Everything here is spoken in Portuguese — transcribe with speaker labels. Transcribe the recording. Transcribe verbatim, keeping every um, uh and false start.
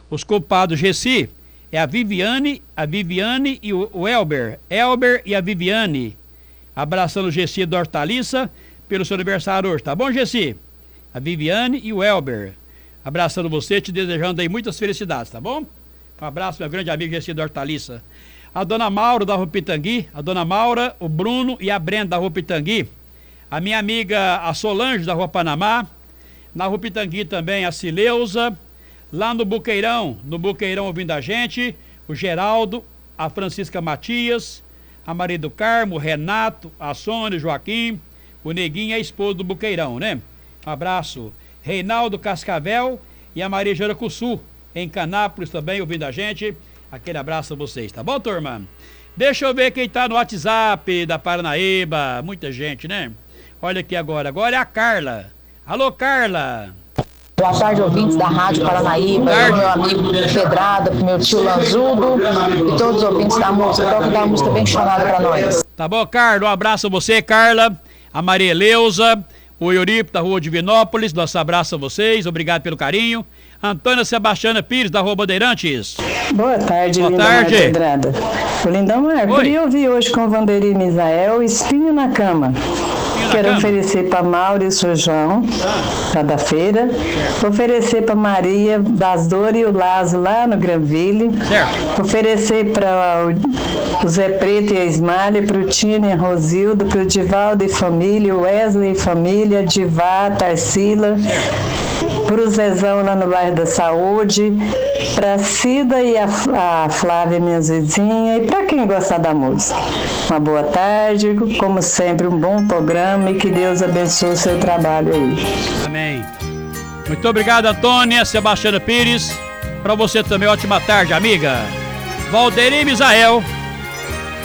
Speaker 1: Os culpados Gessi é a Viviane, a Viviane e o Elber. Elber e a Viviane. Abraçando o Gessi do Hortaliça pelo seu aniversário hoje, tá bom, Gessi? A Viviane e o Elber. Abraçando você, te desejando aí muitas felicidades, tá bom? Um abraço, meu grande amigo Gessi do Hortaliça. A dona Maura da Rua Pitangui, a dona Maura, o Bruno e a Brenda da Rua Pitangui. A minha amiga a Solange da Rua Panamá. Na Rua Pitangui também a Cileuza. Lá no Buqueirão, no Buqueirão ouvindo a gente, o Geraldo, a Francisca Matias, a Maria do Carmo, o Renato, a Sônia, o Joaquim, o Neguinho e a esposa do Buqueirão, né? Um abraço. Reinaldo Cascavel e a Maria Jaracuçu, em Canápolis também ouvindo a gente. Aquele abraço a vocês, tá bom, turma? Deixa eu ver quem tá no WhatsApp da Paranaíba. Muita gente, né? Olha aqui agora. Agora é a Carla. Alô, Carla.
Speaker 2: Boa tarde, ouvintes da Rádio Paranaíba, meu amigo Pedrada, meu tio Lanzudo e todos os ouvintes da música. Toca dar uma música bem chamada pra nós.
Speaker 1: Tá bom, Carla? Um abraço a você, Carla. A Maria Eleusa, o Euripo da Rua Divinópolis. Nosso abraço a vocês. Obrigado pelo carinho. Antônia Sebastiana Pires, da Rua Bandeirantes.
Speaker 3: Boa tarde,
Speaker 1: Boa
Speaker 3: Lindão
Speaker 1: tarde.
Speaker 3: Pedrada. O Lindão Marco, eu ouvi hoje com o Vanderim Misael, Espinho na Cama.
Speaker 1: Espinho na
Speaker 3: Quero
Speaker 1: Cama.
Speaker 3: oferecer para Mauro e o seu João, lá da feira. Oferecer para Maria das Dores e o Lazo, lá no Granville.
Speaker 1: Certo.
Speaker 3: Oferecer para o Zé Preto e a Ismália, para o Tino e a Rosildo, para o Divaldo e família, o Wesley e família, Divá, Tarsila. Para o Zezão lá no bairro da Saúde, para a Cida e a, a Flávia, minhas vizinhas, e para quem gostar da música. Uma boa tarde, como sempre, um bom programa e que Deus abençoe o seu trabalho aí.
Speaker 1: Amém. Muito obrigado, Antônia Sebastiana Pires. Para você também, ótima tarde, amiga. Valdeir Misael.